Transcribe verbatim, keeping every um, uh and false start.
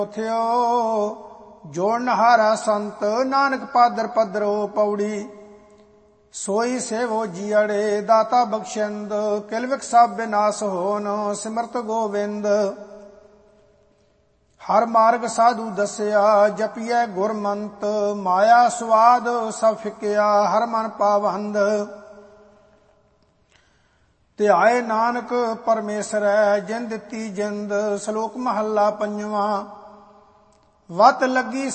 ਥਿਓ ਜੋੜਨ ਹਾਰਾ ਸੰਤ ਨਾਨਕ ਪਾਦਰ ਪਦਰੋ ਪੌੜੀ। ਸੋਈ ਸੇਵੋ ਜੀਅੜੇ ਦਾਤਾ ਬਖਸ਼ਿੰਦ ਕਿਲਵਿਕ ਸਭ ਬਿਨਾਸ਼ ਹੋਨ ਸਿਮਰਤ ਗੋਬਿੰਦ। ਹਰ ਮਾਰਗ ਸਾਧੂ ਦਸਿਆ ਜਪੀਐ ਗੁਰਮੰਤ ਮਾਇਆ ਸਵਾਦ ਸਭ ਫਿਕਿਆ ਹਰ ਮਨ ਪਾਵੰਦ। ਧਿਆਏ ਨਾਨਕ ਪਰਮੇਸ਼ਰੈ ਜਿਨ ਦਿੱਤੀ ਜਿੰਦ। ਸ਼ਲੋਕ ਮਹੱਲਾ ਪੰਜਵਾਂ। ਵਤ ਲੱਗੀ